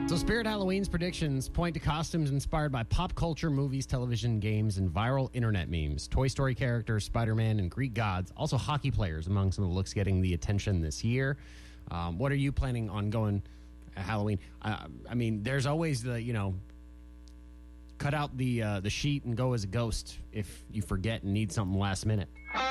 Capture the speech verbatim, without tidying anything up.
So Spirit Halloween's predictions point to costumes inspired by pop culture, movies, television, games, and viral internet memes. Toy Story characters, Spider-Man, and Greek gods. Also hockey players among some of the looks getting the attention this year. Um, what are you planning on going at Halloween? Uh, I mean, there's always the, you know, cut out the uh, the sheet and go as a ghost if you forget and need something last minute.